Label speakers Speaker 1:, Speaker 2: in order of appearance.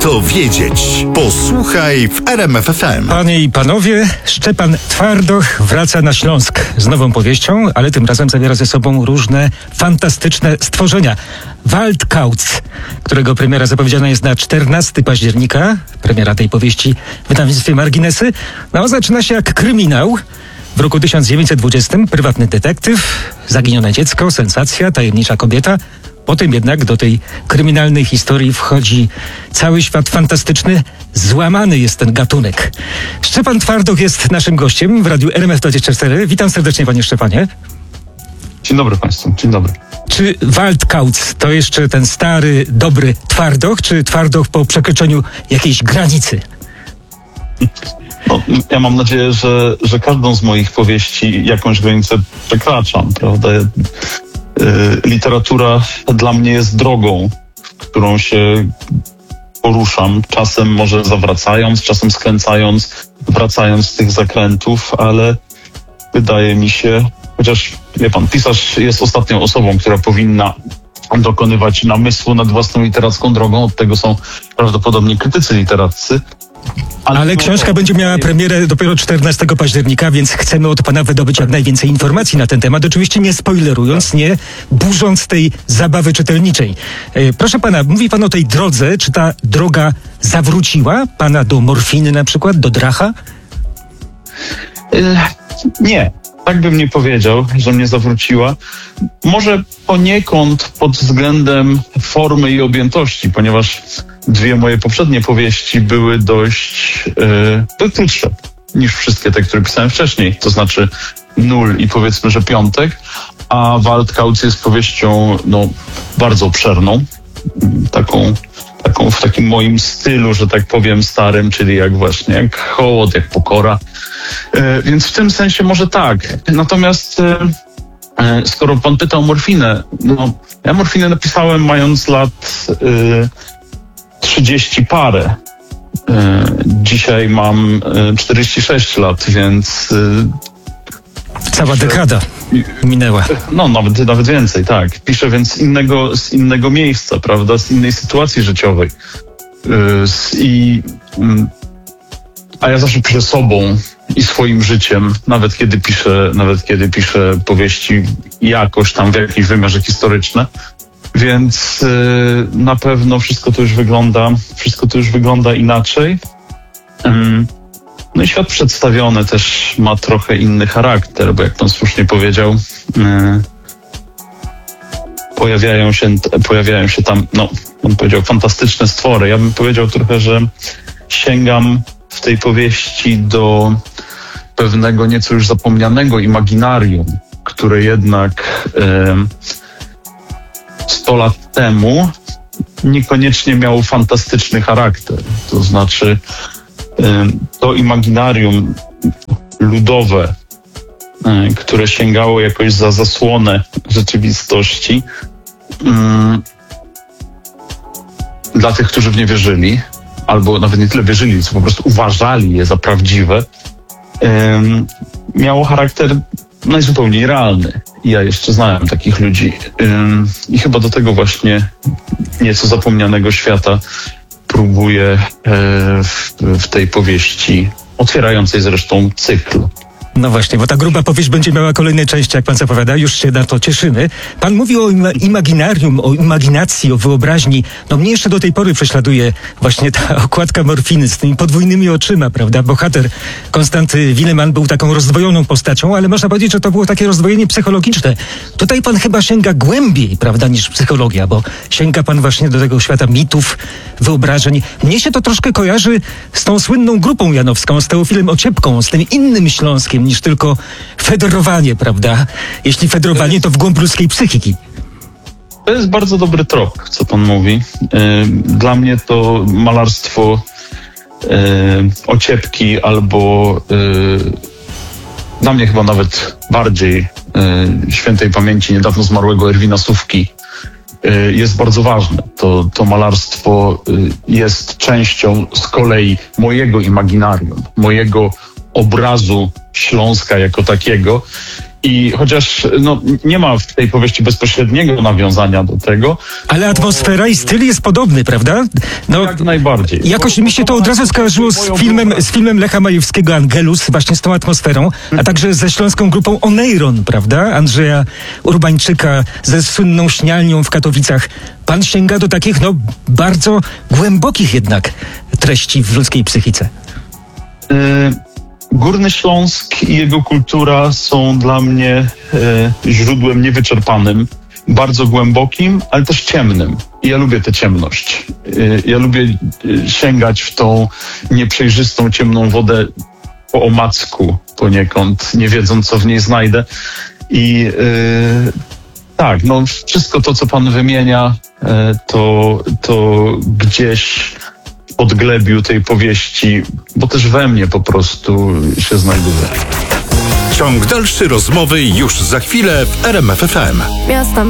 Speaker 1: Warto wiedzieć. Posłuchaj w RMF FM.
Speaker 2: Panie i panowie, Szczepan Twardoch wraca na Śląsk z nową powieścią, ale tym razem zabiera ze sobą różne fantastyczne stworzenia. Waldkauz, którego premiera zapowiedziana jest na 14 października. Premiera tej powieści w wydawnictwie Marginesy. No, zaczyna się jak kryminał. W roku 1920 prywatny detektyw, zaginione dziecko, sensacja, tajemnicza kobieta. Potem jednak do tej kryminalnej historii wchodzi cały świat fantastyczny. Złamany jest ten gatunek. Szczepan Twardoch jest naszym gościem w Radiu RMF24. Witam serdecznie, panie Szczepanie.
Speaker 3: Dzień dobry państwu, dzień dobry.
Speaker 2: Czy Waldkauz to jeszcze ten stary, dobry Twardoch, czy Twardoch po przekroczeniu jakiejś granicy?
Speaker 3: No, ja mam nadzieję, że każdą z moich powieści jakąś granicę przekraczam, prawda? Literatura dla mnie jest drogą, którą się poruszam, czasem może zawracając, czasem skręcając, wracając z tych zakrętów, ale wydaje mi się, chociaż wie pan, pisarz jest ostatnią osobą, która powinna dokonywać namysłu nad własną literacką drogą, od tego są prawdopodobnie krytycy literaccy.
Speaker 2: Ale książka będzie miała premierę dopiero 14 października, więc chcemy od pana wydobyć jak najwięcej informacji na ten temat. Oczywiście nie spoilerując, nie burząc tej zabawy czytelniczej. Proszę pana, mówi pan o tej drodze. Czy ta droga zawróciła pana do morfiny na przykład, do dracha?
Speaker 3: Nie. Tak bym nie powiedział, że mnie zawróciła. Może poniekąd pod względem formy i objętości, ponieważ dwie moje poprzednie powieści były dość krótsze niż wszystkie te, które pisałem wcześniej. To znaczy Nul i powiedzmy, że Piątek, a Waldkauz jest powieścią bardzo obszerną, taką w takim moim stylu, że tak powiem, starym, czyli jak Hołot, jak Pokora. Więc w tym sensie może tak. Natomiast skoro pan pytał o morfinę, ja morfinę napisałem mając lat 30 parę. Dzisiaj mam 46 lat, więc...
Speaker 2: Cała dekada minęła.
Speaker 3: No, nawet więcej, tak. Piszę więc z innego miejsca, prawda? Z innej sytuacji życiowej. A ja zawsze piszę sobą i swoim życiem, nawet kiedy piszę powieści jakoś tam w jakimś wymiarze historyczne. Więc na pewno wszystko to już wygląda inaczej. No i świat przedstawiony też ma trochę inny charakter, bo jak pan słusznie powiedział, pojawiają się tam, on powiedział, fantastyczne stwory. Ja bym powiedział trochę, że sięgam w tej powieści do pewnego nieco już zapomnianego imaginarium, które jednak 100 lat temu niekoniecznie miało fantastyczny charakter. To znaczy to imaginarium ludowe, które sięgało jakoś za zasłonę rzeczywistości, dla tych, którzy w nie wierzyli, albo nawet nie tyle wierzyli, co po prostu uważali je za prawdziwe, miało charakter najzupełniej realny. Ja jeszcze znałem takich ludzi i chyba do tego właśnie nieco zapomnianego świata próbuję w tej powieści, otwierającej zresztą cykl.
Speaker 2: No właśnie, bo ta gruba powieść będzie miała kolejne części, jak pan zapowiada, już się na to cieszymy. Pan mówi o imaginarium, o imaginacji, o wyobraźni. Mnie jeszcze do tej pory prześladuje właśnie ta okładka morfiny z tymi podwójnymi oczyma, prawda? Bohater Konstanty Wileman był taką rozdwojoną postacią, ale można powiedzieć, że to było takie rozdwojenie psychologiczne. Tutaj pan chyba sięga głębiej, prawda, niż psychologia, bo sięga pan właśnie do tego świata mitów, wyobrażeń. Mnie się to troszkę kojarzy z tą słynną grupą janowską, z Teofilem Ociepką, z tym innym Śląskiem niż tylko federowanie, prawda? Jeśli federowanie, to w głąb ludzkiej psychiki.
Speaker 3: To jest bardzo dobry trop, co pan mówi. Dla mnie to malarstwo Ociepki albo dla mnie chyba nawet bardziej świętej pamięci niedawno zmarłego Erwina Sówki jest bardzo ważne. To malarstwo jest częścią z kolei mojego imaginarium, mojego obrazu Śląska jako takiego I chociaż nie ma w tej powieści bezpośredniego nawiązania do tego.
Speaker 2: Ale atmosfera i styl jest podobny, prawda? No,
Speaker 3: Jak najbardziej.
Speaker 2: jakoś mi się to od razu skojarzyło z filmem Lecha Majewskiego Angelus, właśnie z tą atmosferą, a także ze śląską grupą Oneiron, prawda? Andrzeja Urbańczyka ze słynną śnialnią w Katowicach. Pan sięga do takich, bardzo głębokich jednak treści w ludzkiej psychice.
Speaker 3: Górny Śląsk i jego kultura są dla mnie źródłem niewyczerpanym, bardzo głębokim, ale też ciemnym. I ja lubię tę ciemność. Ja lubię sięgać w tą nieprzejrzystą, ciemną wodę po omacku poniekąd, nie wiedząc, co w niej znajdę. I tak, wszystko to, co pan wymienia, to gdzieś w podglebiu tej powieści, bo też we mnie po prostu się znajduje.
Speaker 1: Ciąg dalszy rozmowy już za chwilę w RMF FM.
Speaker 4: Miasta